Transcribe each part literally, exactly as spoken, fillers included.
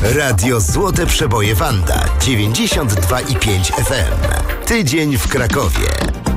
Radio Złote Przeboje Wanda dziewięćdziesiąt dwa i pięć F M. Tydzień w Krakowie.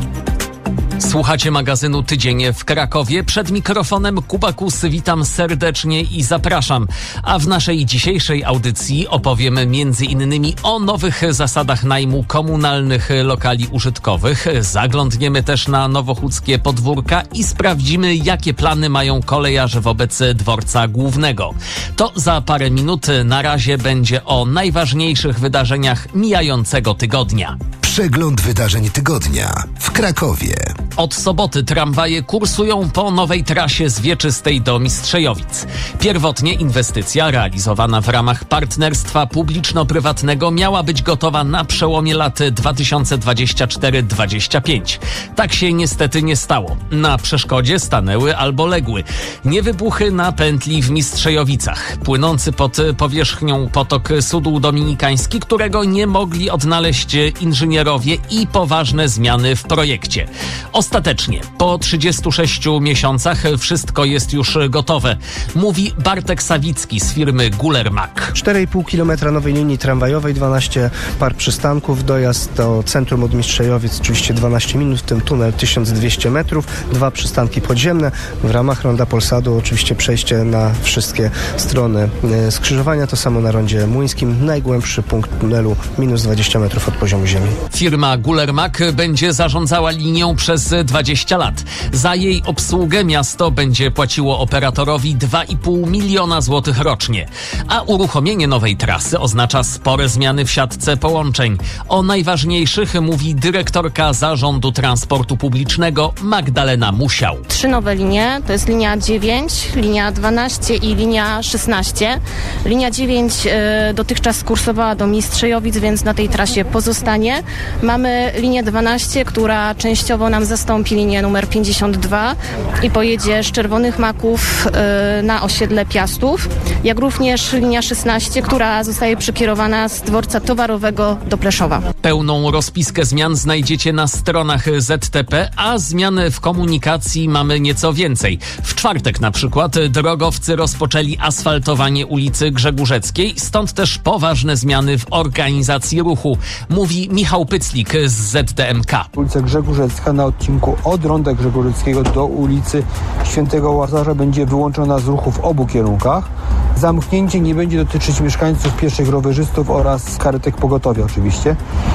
Słuchacie magazynu Tydzień w Krakowie. Przed mikrofonem Kuba Kus. Witam serdecznie i zapraszam. A w naszej dzisiejszej audycji opowiem między innymi o nowych zasadach najmu komunalnych lokali użytkowych. Zaglądniemy też na nowochódzkie podwórka i sprawdzimy, jakie plany mają kolejarze wobec dworca głównego. To za parę minut. Na razie będzie o najważniejszych wydarzeniach mijającego tygodnia. Przegląd wydarzeń tygodnia w Krakowie. Od soboty tramwaje kursują po nowej trasie z Wieczystej do Mistrzejowic. Pierwotnie inwestycja realizowana w ramach partnerstwa publiczno-prywatnego miała być gotowa na przełomie lat dwa tysiące dwudziestego czwartego do dwudziestego piątego. Tak się niestety nie stało. Na przeszkodzie stanęły albo legły niewybuchy na pętli w Mistrzejowicach, płynący pod powierzchnią potok Sudół Dominikański, którego nie mogli odnaleźć inżynierowie, i poważne zmiany w projekcie. Ostatecznie, po trzydziestu sześciu miesiącach wszystko jest już gotowe, mówi Bartek Sawicki z firmy Gulermak. cztery i pół kilometra nowej linii tramwajowej, dwanaście par przystanków, dojazd do centrum od Mistrzejowic oczywiście dwanaście minut, w tym tunel tysiąc dwieście metrów, dwa przystanki podziemne. W ramach ronda Polsadu oczywiście przejście na wszystkie strony skrzyżowania, to samo na rondzie młyńskim, najgłębszy punkt tunelu minus dwadzieścia metrów od poziomu ziemi. Firma Gulermak będzie zarządzała linią przez dwadzieścia lat. Za jej obsługę miasto będzie płaciło operatorowi dwa i pół miliona złotych rocznie. A uruchomienie nowej trasy oznacza spore zmiany w siatce połączeń. O najważniejszych mówi dyrektorka Zarządu Transportu Publicznego Magdalena Musiał. Trzy nowe linie, to jest linia dziewięć, linia dwanaście i linia szesnaście. Linia dziewięć y, dotychczas kursowała do Mistrzejowic, więc na tej trasie pozostanie. Mamy linię dwanaście, która częściowo nam zastąpi linię numer pięćdziesiąt dwa i pojedzie z Czerwonych Maków y, na osiedle Piastów, jak również linia szesnaście, która zostaje przekierowana z dworca towarowego do Pleszowa. Pełną rozpiskę zmian znajdziecie na stronach Z T P, a zmian w komunikacji mamy nieco więcej. W czwartek na przykład drogowcy rozpoczęli asfaltowanie ulicy Grzegórzeckiej, stąd też poważne zmiany w organizacji ruchu, mówi Michał Pyclik z Z D M K. Ulica Grzegórzecka na odcinku od ronda Grzegórzeckiego do ulicy Świętego Łazarza będzie wyłączona z ruchu w obu kierunkach. Zamknięcie nie będzie dotyczyć mieszkańców, pieszych, rowerzystów oraz karetek pogotowia oczywiście.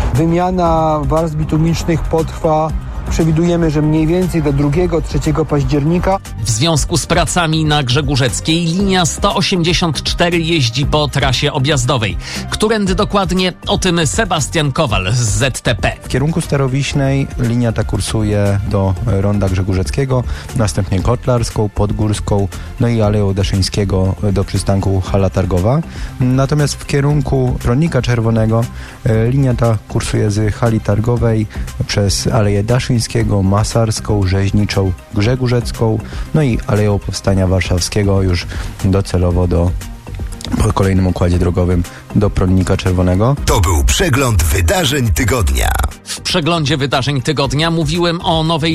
Wymiana warstw bitumicznych potrwa, przewidujemy, że mniej więcej do drugiego trzeciego października. W związku z pracami na Grzegórzeckiej linia sto osiemdziesiąt cztery jeździ po trasie objazdowej. Którędy dokładnie? O tym Sebastian Kowal z Z T P. W kierunku Starowiśnej linia ta kursuje do ronda Grzegórzeckiego, następnie Kotlarską, Podgórską, no i Aleją Daszyńskiego do przystanku Hala Targowa. Natomiast w kierunku Ronnika Czerwonego e, linia ta kursuje z Hali Targowej przez Aleję Daszyńską, Masarską, Rzeźniczą, Grzegórzecką, no i Aleją Powstania Warszawskiego już docelowo do po kolejnym układzie drogowym do Ronnika Czerwonego. To był przegląd wydarzeń tygodnia. W przeglądzie wydarzeń tygodnia mówiłem o nowej